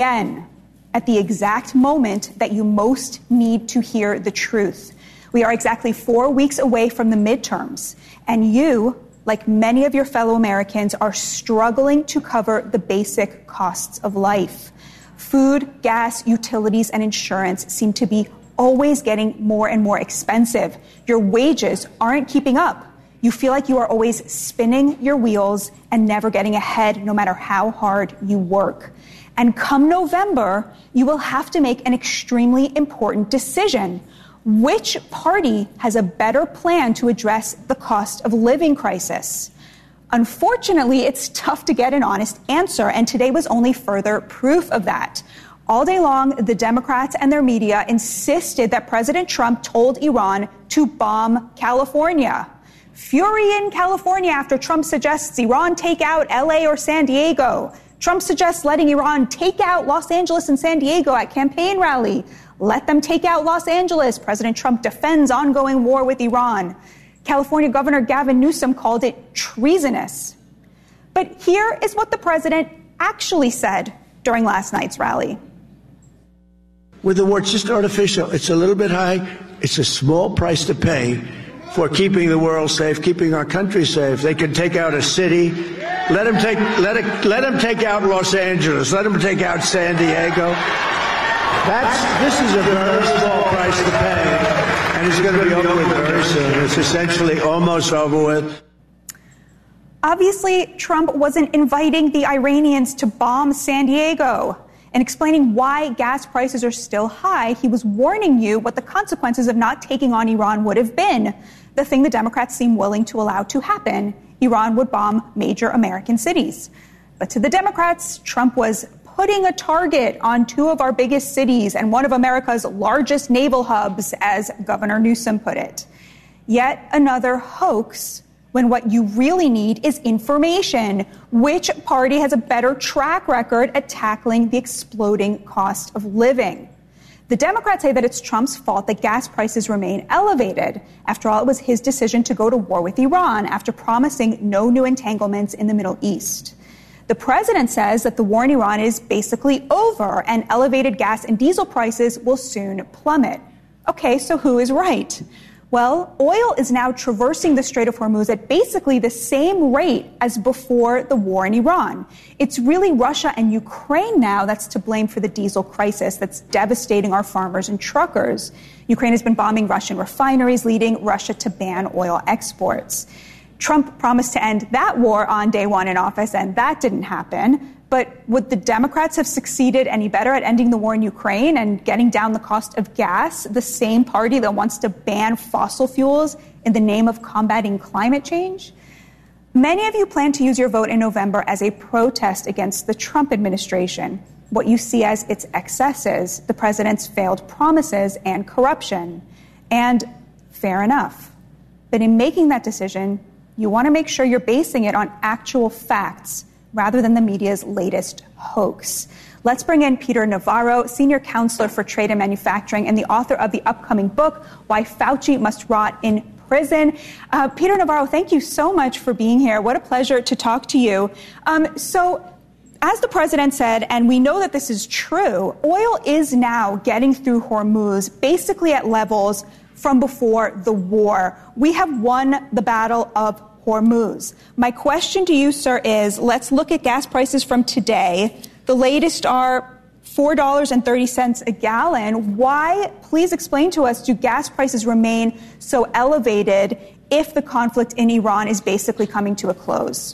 again at the exact moment that you most need to hear the truth. We are exactly 4 weeks away from the midterms, and you, like many of your fellow Americans, are struggling to cover the basic costs of life. Food, gas, utilities, and insurance seem to be always getting more and more expensive. Your wages aren't keeping up. You feel like you are always spinning your wheels and never getting ahead, no matter how hard you work. And come November, you will have to make an extremely important decision. Which party has a better plan to address the cost of living crisis? Unfortunately, it's tough to get an honest answer, and today was only further proof of that. All day long, the Democrats and their media insisted that President Trump told Iran to bomb California. Fury in California after Trump suggests Iran take out LA or San Diego. Trump suggests letting Iran take out Los Angeles and San Diego at campaign rally. Let them take out Los Angeles. President Trump defends ongoing war with Iran. California Governor Gavin Newsom called it treasonous. But here is what the president actually said during last night's rally. With the war, it's just artificial. It's a little bit high. It's a small price to pay for keeping the world safe, keeping our country safe. They can take out a city. Let them take out Los Angeles. Let them take out San Diego. This is a very small price to pay, and it's going to be over with very soon. It's essentially almost over with. Obviously, Trump wasn't inviting the Iranians to bomb San Diego. And explaining why gas prices are still high, he was warning you what the consequences of not taking on Iran would have been. The thing the Democrats seem willing to allow to happen. Iran would bomb major American cities. But to the Democrats, Trump was putting a target on two of our biggest cities and one of America's largest naval hubs, as Governor Newsom put it. Yet another hoax, when what you really need is information. Which party has a better track record at tackling the exploding cost of living? The Democrats say that it's Trump's fault that gas prices remain elevated. After all, it was his decision to go to war with Iran after promising no new entanglements in the Middle East. The president says that the war in Iran is basically over and elevated gas and diesel prices will soon plummet. Okay, so who is right? Well, oil is now traversing the Strait of Hormuz at basically the same rate as before the war in Iran. It's really Russia and Ukraine now that's to blame for the diesel crisis that's devastating our farmers and truckers. Ukraine has been bombing Russian refineries, leading Russia to ban oil exports. Trump promised to end that war on day one in office, and that didn't happen. But would the Democrats have succeeded any better at ending the war in Ukraine and getting down the cost of gas, the same party that wants to ban fossil fuels in the name of combating climate change? Many of you plan to use your vote in November as a protest against the Trump administration, what you see as its excesses, the president's failed promises, and corruption. And fair enough. But in making that decision, you want to make sure you're basing it on actual facts rather than the media's latest hoax. Let's bring in Peter Navarro, senior counselor for trade and manufacturing and the author of the upcoming book, Why Fauci Must Rot in Prison. Peter Navarro, thank you so much for being here. What a pleasure to talk to you. So as the president said, and we know that this is true, oil is now getting through Hormuz basically at levels from before the war. We have won the battle of Hormuz. My question to you, sir, is let's look at gas prices from today. The latest are $4.30 a gallon. Why, please explain to us, do gas prices remain so elevated if the conflict in Iran is basically coming to a close?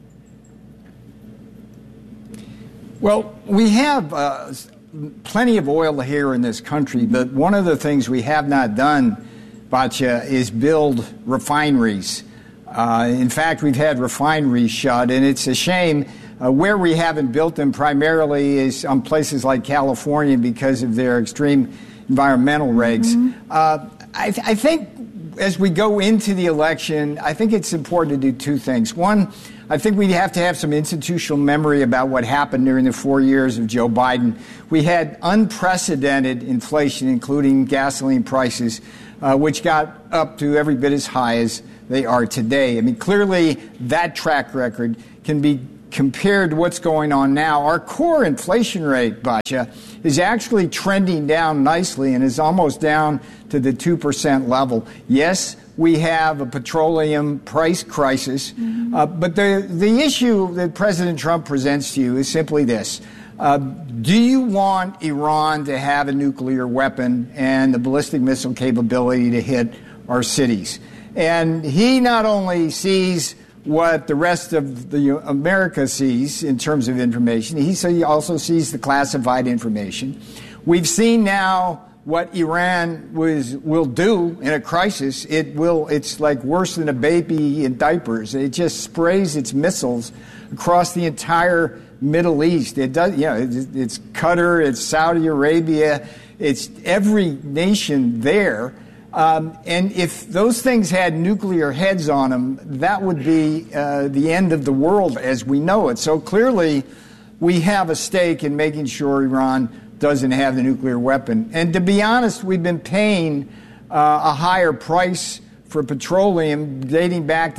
Well, we have plenty of oil here in this country, but one of the things we have not done, Batya, is build refineries. In fact, we've had refineries shut, and it's a shame. Where we haven't built them primarily is on places like California because of their extreme environmental regs. I think as we go into the election, I think it's important to do two things. One, I think we have to have some institutional memory about what happened during the 4 years of Joe Biden. We had unprecedented inflation, including gasoline prices, which got up to every bit as high as they are today. I mean, clearly that track record can be compared to what's going on now, our core inflation rate, Batya, is actually trending down nicely and is almost down to the 2% level. Yes, we have a petroleum price crisis, but the issue that President Trump presents to you is simply this. Do you want Iran to have a nuclear weapon and the ballistic missile capability to hit our cities? And he not only sees what the rest of America sees in terms of information, he also sees the classified information. We've seen now what Iran will do in a crisis. It's like worse than a baby in diapers. It just sprays its missiles across the entire Middle East. It does, it's Qatar, it's Saudi Arabia, it's every nation there. And if those things had nuclear heads on them, that would be the end of the world as we know it. So clearly, we have a stake in making sure Iran doesn't have the nuclear weapon. And to be honest, we've been paying a higher price for petroleum dating back to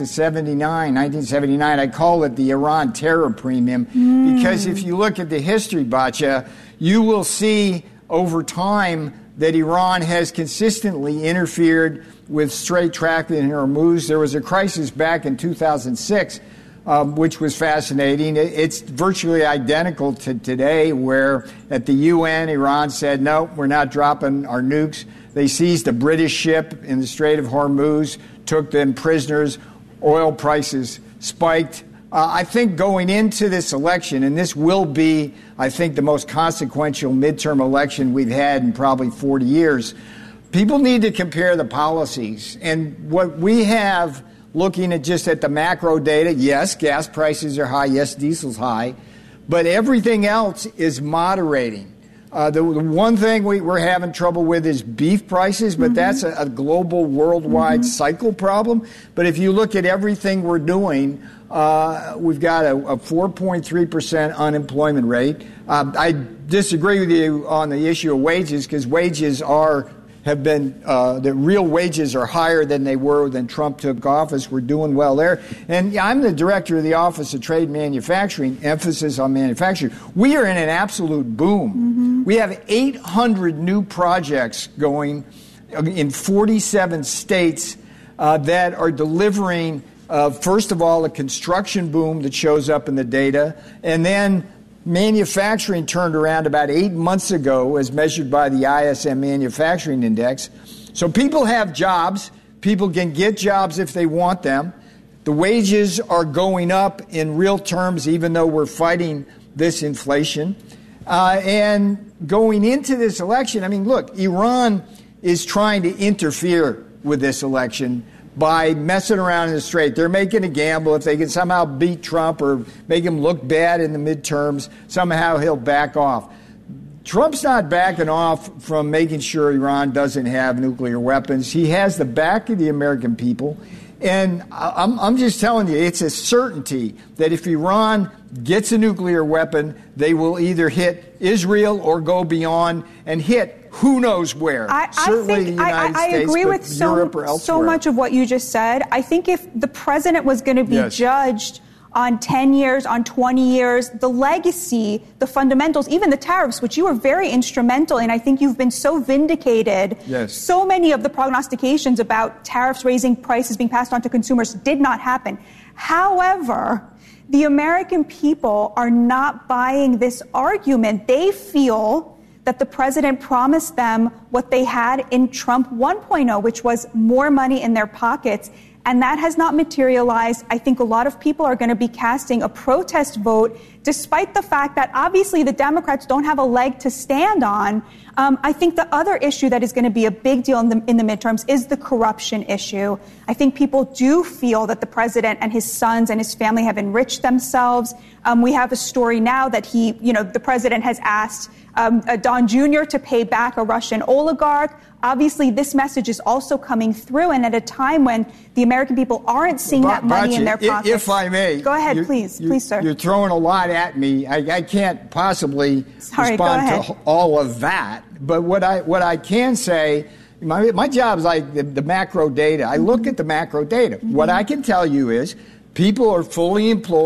1979. I call it the Iran terror premium because if you look at the history, Batya, you will see over time that Iran has consistently interfered with straight traffic in Hormuz. There was a crisis back in 2006, which was fascinating. It's virtually identical to today, where at the UN, Iran said, no, we're not dropping our nukes. They seized a British ship in the Strait of Hormuz, took them prisoners. Oil prices spiked. I think going into this election, and this will be, I think, the most consequential midterm election we've had in probably 40 years, people need to compare the policies. And what we have, looking at just at the macro data, yes, gas prices are high, yes, diesel's high, but everything else is moderating. The one thing we're having trouble with is beef prices, but that's a global, worldwide cycle problem. But if you look at everything we're doing, we've got a 4.3% unemployment rate. I disagree with you on the issue of wages, because wages the real wages are higher than they were when Trump took office. We're doing well there. And I'm the director of the Office of Trade and Manufacturing, emphasis on manufacturing. We are in an absolute boom. We have 800 new projects going in 47 states that are delivering, first of all, a construction boom that shows up in the data, and then manufacturing turned around about 8 months ago as measured by the ISM Manufacturing Index. So people have jobs. People can get jobs if they want them. The wages are going up in real terms, even though we're fighting this inflation. And going into this election, I mean, look, Iran is trying to interfere with this election by messing around in the Strait. They're making a gamble. If they can somehow beat Trump or make him look bad in the midterms, somehow he'll back off. Trump's not backing off from making sure Iran doesn't have nuclear weapons. He has the back of the American people. And I'm just telling you, it's a certainty that if Iran gets a nuclear weapon, they will either hit Israel or go beyond and hit who knows where. Certainly the United States, agree with Europe or elsewhere. So much of what you just said. I think if the president was going to be judged on 10 years, on 20 years, the legacy, the fundamentals, even the tariffs, which you were very instrumental in. I think you've been so vindicated. Yes. So many of the prognostications about tariffs raising prices being passed on to consumers did not happen. However, the American people are not buying this argument. They feel that the president promised them what they had in Trump 1.0, which was more money in their pockets. And that has not materialized. I think a lot of people are going to be casting a protest vote, despite the fact that obviously the Democrats don't have a leg to stand on. I think the other issue that is going to be a big deal in the midterms is the corruption issue. I think people do feel that the president and his sons and his family have enriched themselves. We have a story now that the president has asked Don Jr. to pay back a Russian oligarch. Obviously, this message is also coming through, and at a time when the American people aren't seeing that money in their pockets. If I may. Go ahead, please, sir. You're throwing a lot at me. I can't possibly respond to all of that. But what I can say, my job is like the macro data. I look at the macro data. What I can tell you is people are fully employed.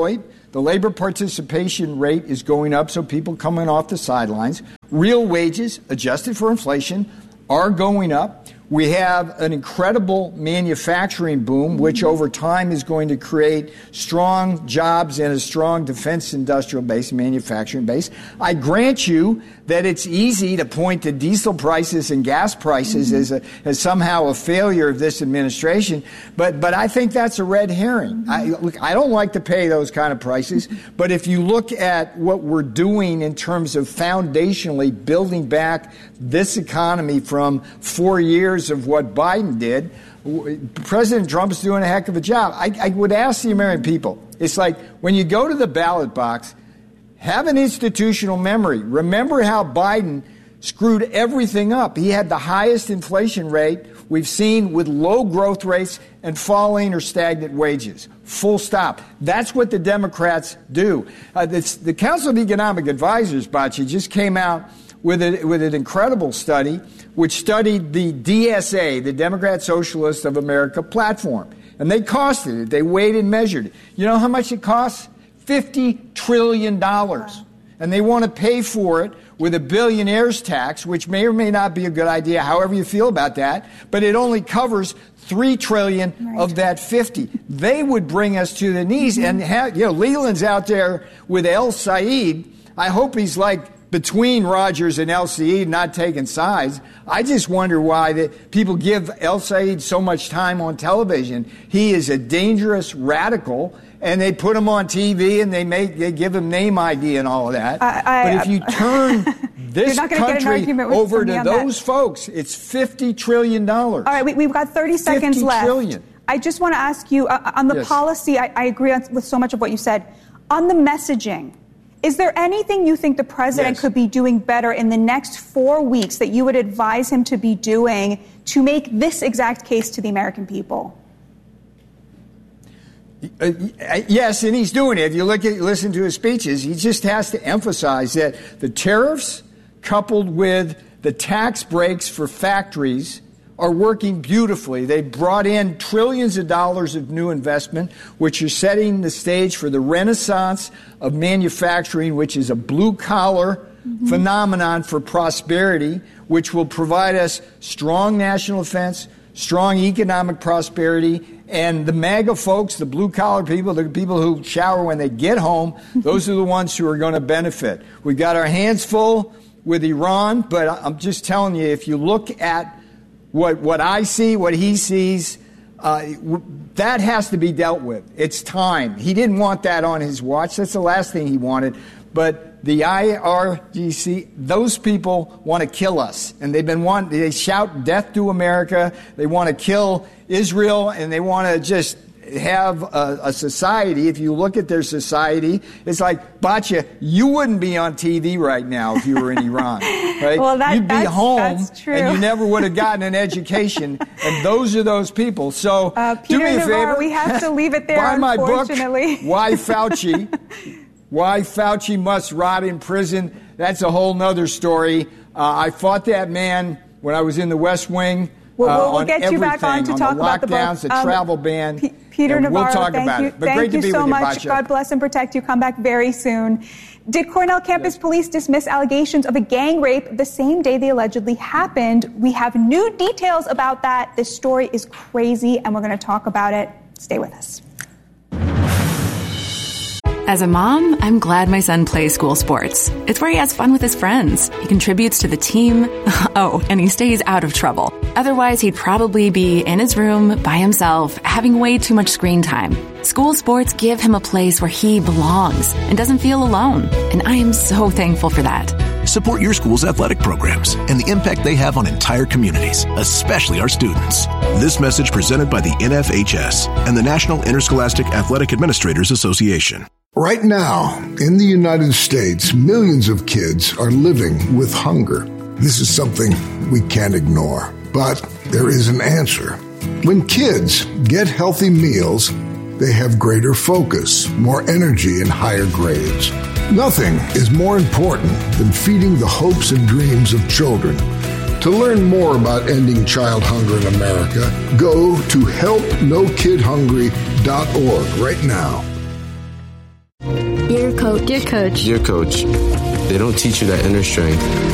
The labor participation rate is going up, so people coming off the sidelines. Real wages, adjusted for inflation, are going up. We have an incredible manufacturing boom, which over time is going to create strong jobs and a strong defense industrial base, manufacturing base. I grant you that it's easy to point to diesel prices and gas prices as somehow a failure of this administration, but I think that's a red herring. I don't like to pay those kind of prices, but if you look at what we're doing in terms of foundationally building back this economy from 4 years of what Biden did, President Trump's doing a heck of a job. I would ask the American people, it's like when you go to the ballot box, have an institutional memory. Remember how Biden screwed everything up. He had the highest inflation rate we've seen with low growth rates and falling or stagnant wages. Full stop. That's what the Democrats do. The Council of Economic Advisors, Bocce, just came out with an incredible study which studied the DSA, the Democrat Socialists of America platform. And they costed it. They weighed and measured it. You know how much it costs? $50 trillion. And they want to pay for it with a billionaire's tax, which may or may not be a good idea, however you feel about that, but it only covers $3 trillion of that 50. They would bring us to the knees. And Leland's out there with El Said. I hope he's like between Rogers and El Said, not taking sides. I just wonder why people give El Said so much time on television. He is a dangerous radical, and they put him on TV and they give him name ID and all of that. But if you turn this country over to those folks, it's $50 trillion. All right, we've got 30 seconds left. Trillion. I just want to ask you on the policy. I agree with so much of what you said. On the messaging, is there anything you think the president could be doing better in the next 4 weeks that you would advise him to be doing to make this exact case to the American people? Yes, and he's doing it. If you listen to his speeches, he just has to emphasize that the tariffs coupled with the tax breaks for factories are working beautifully. They brought in trillions of dollars of new investment, which are setting the stage for the renaissance of manufacturing, which is a blue-collar phenomenon for prosperity, which will provide us strong national defense, strong economic prosperity, and the MAGA folks, the blue-collar people, the people who shower when they get home, those are the ones who are going to benefit. We've got our hands full with Iran, but I'm just telling you, if you look at what I see, what he sees, that has to be dealt with. It's time. He didn't want that on his watch. That's the last thing he wanted. But the IRGC, those people want to kill us. And they shout death to America. They want to kill Israel, and they want to just have a society. If you look at their society, it's like, Batya, you wouldn't be on TV right now if you were in Iran, right? Well, you'd be home, that's true. and you never would have gotten an education. And those are those people. So do me a favor. We have to leave it there, buy my unfortunately. book, Why Fauci? Why Fauci Must Rot in Prison. That's a whole nother story. I fought that man when I was in the West Wing. We'll get you back on to talk about the lockdowns, the travel ban. Peter Navarro, we'll talk about it. But thank great to be you so with you, much. Batya. God bless and protect you. Come back very soon. Did Cornell campus police dismiss allegations of a gang rape the same day they allegedly happened? We have new details about that. This story is crazy, and we're going to talk about it. Stay with us. As a mom, I'm glad my son plays school sports. It's where he has fun with his friends. He contributes to the team. Oh, and he stays out of trouble. Otherwise, he'd probably be in his room by himself, having way too much screen time. School sports give him a place where he belongs and doesn't feel alone. And I am so thankful for that. Support your school's athletic programs and the impact they have on entire communities, especially our students. This message presented by the NFHS and the National Interscholastic Athletic Administrators Association. Right now, in the United States, millions of kids are living with hunger. This is something we can't ignore, but there is an answer. When kids get healthy meals, they have greater focus, more energy, and higher grades. Nothing is more important than feeding the hopes and dreams of children. To learn more about ending child hunger in America, go to helpnokidhungry.org right now. Dear Coach. Dear Coach, they don't teach you that inner strength